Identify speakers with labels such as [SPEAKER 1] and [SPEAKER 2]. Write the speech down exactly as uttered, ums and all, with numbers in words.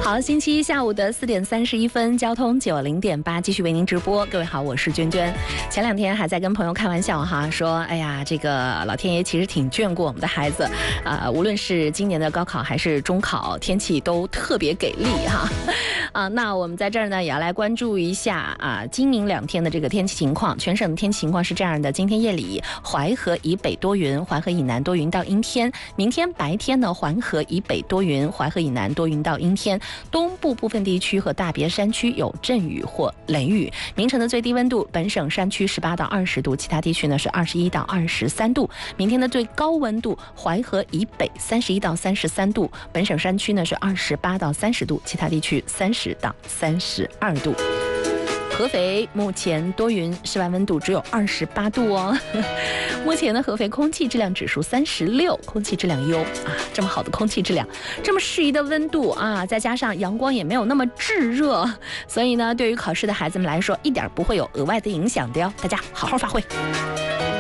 [SPEAKER 1] 好，星期一下午的四点三十一分，交通九零点八继续为您直播。各位好，我是娟娟。前两天还在跟朋友开玩笑哈，说哎呀，这个老天爷其实挺眷顾我们的孩子，啊、呃，无论是今年的高考还是中考，天气都特别给力哈。啊，那我们在这儿呢也要来关注一下啊，今明两天的这个天气情况。全省的天气情况是这样的：今天夜里淮河以北多云，淮河以南多云到阴天；明天白天呢，淮河以北多云，淮河以南多云到阴天。东部部分地区和大别山区有阵雨或雷雨。明晨的最低温度，本省山区十八到二十度，其他地区呢是二十一到二十三度。明天的最高温度，淮河以北三十一到三十三度，本省山区呢是二十八到三十度，其他地区三十到三十二度。合肥目前多云，室外温度只有二十八度哦。目前的合肥空气质量指数三十六，空气质量优啊，这么好的空气质量，这么适宜的温度啊，再加上阳光也没有那么炙热，所以呢，对于考试的孩子们来说，一点不会有额外的影响的哟。大家好好发挥。